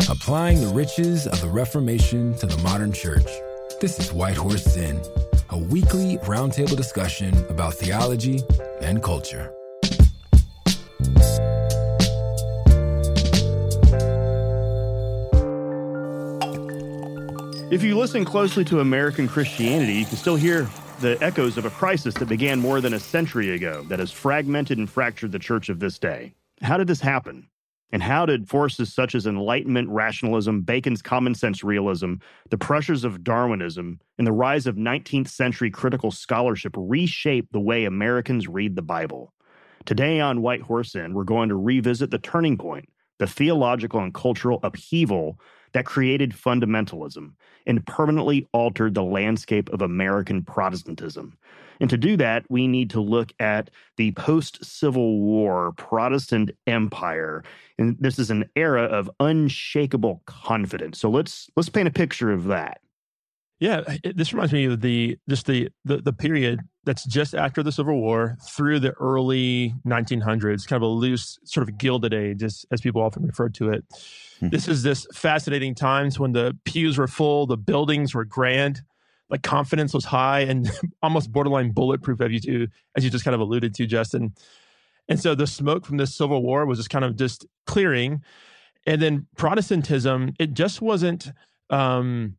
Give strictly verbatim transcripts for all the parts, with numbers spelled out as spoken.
Applying the riches of the Reformation to the modern church. This is White Horse Inn, a weekly roundtable discussion about theology and culture. If you listen closely to American Christianity, you can still hear the echoes of a crisis that began more than a century ago that has fragmented and fractured the church of this day. How did this happen? And how did forces such as Enlightenment rationalism, Bacon's common sense realism, the pressures of Darwinism, and the rise of nineteenth century critical scholarship reshape the way Americans read the Bible? Today on White Horse Inn, we're going to revisit the turning point, the theological and cultural upheaval that created fundamentalism and permanently altered the landscape of American Protestantism. And to do that, we need to look at the post-Civil War Protestant empire. And this is an era of unshakable confidence. So let's let's paint a picture of that. Yeah, it, this reminds me of the just the, the the period that's just after the Civil War through the early nineteen hundreds, kind of a loose sort of Gilded Age, as, as people often refer to it. Mm-hmm. This is this fascinating times when the pews were full, the buildings were grand, like confidence was high and almost borderline bulletproof, as you, do, as you just kind of alluded to, Justin. And so the smoke from this Civil War was just kind of just clearing. And then Protestantism, it just wasn't um,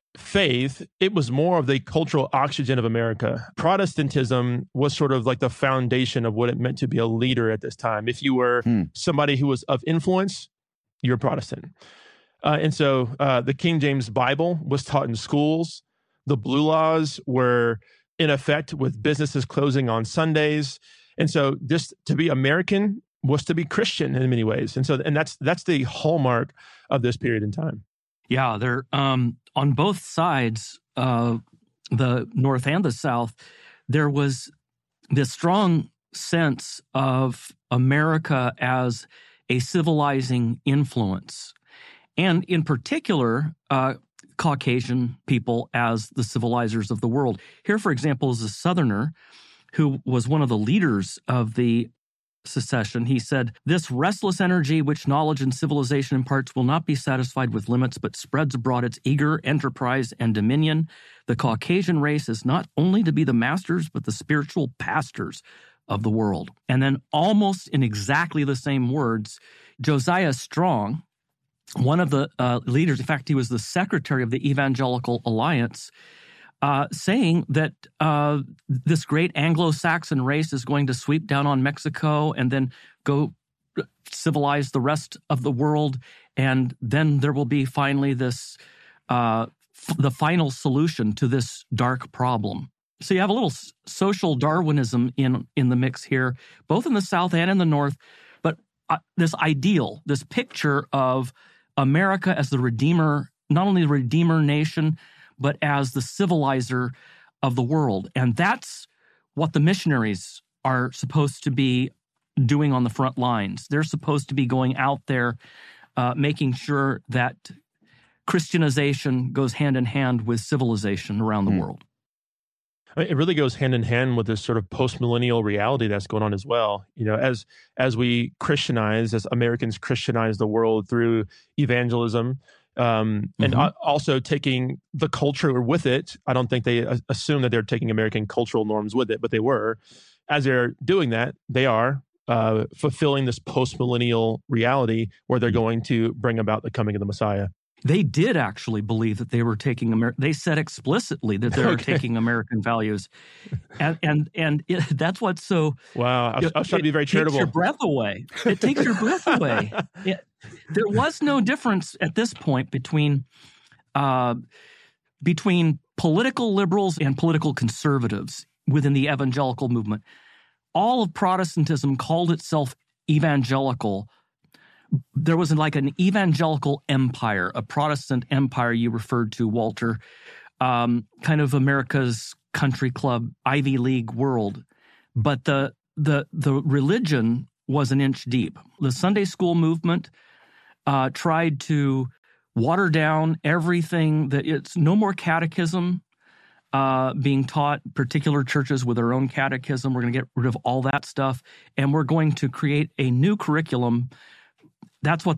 faith. It was more of the cultural oxygen of America. Protestantism was sort of like the foundation of what it meant to be a leader at this time. If you were hmm. somebody who was of influence, you're a Protestant. Uh, and so uh, the King James Bible was taught in schools. The Blue Laws were in effect with businesses closing on Sundays. And so just to be American was to be Christian in many ways. And so, and that's that's the hallmark of this period in time. Yeah, they're um, on both sides, uh, the North and the South, there was this strong sense of America as a civilizing influence. And in particular, uh, Caucasian people as the civilizers of the world. Here, for example, is a Southerner who was one of the leaders of the secession. He said, "This restless energy which knowledge and civilization imparts will not be satisfied with limits, but spreads abroad its eager enterprise and dominion. The Caucasian race is not only to be the masters, but the spiritual pastors of the world." And then almost in exactly the same words, Josiah Strong, one of the uh, leaders, in fact, he was the secretary of the Evangelical Alliance, uh, saying that uh, this great Anglo-Saxon race is going to sweep down on Mexico and then go civilize the rest of the world. And then there will be finally this, uh, f- the final solution to this dark problem. So you have a little s- social Darwinism in, in the mix here, both in the South and in the North. But uh, this ideal, this picture of America as the redeemer, not only the redeemer nation, but as the civilizer of the world. And that's what the missionaries are supposed to be doing on the front lines. They're supposed to be going out there, uh, making sure that Christianization goes hand in hand with civilization around the mm. world. It really goes hand in hand with this sort of post-millennial reality that's going on as well. You know, as as we Christianize, as Americans Christianize the world through evangelism, um, mm-hmm. and also taking the culture with it. I don't think they assume that they're taking American cultural norms with it, but they were. As they're doing that, they are uh, fulfilling this post-millennial reality where they're going to bring about the coming of the Messiah. They did actually believe that they were taking Amer- they said explicitly that they were okay. taking American values, and and and it, that's what's so wow. I was, I was trying to be very charitable. It takes your breath away. It takes your breath away. It, there was no difference at this point between uh, between political liberals and political conservatives within the evangelical movement. All of Protestantism called itself evangelical. There was like an evangelical empire, a Protestant empire you referred to, Walter, um, kind of America's country club, Ivy League world. But the the the religion was an inch deep. The Sunday school movement uh, tried to water down everything. That it's no more catechism uh, being taught, particular churches with their own catechism. We're going to get rid of all that stuff, and we're going to create a new curriculum. That's what